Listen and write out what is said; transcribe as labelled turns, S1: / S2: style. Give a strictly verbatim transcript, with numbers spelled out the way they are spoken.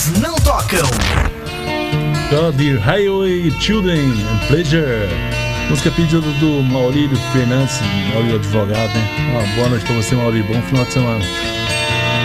S1: não tocam.
S2: The Highway Children and Pleasure. Música pedida do Maurílio Fernandes, Maurílio advogado, né? Uma boa noite pra você, Maurílio. Bom final de semana.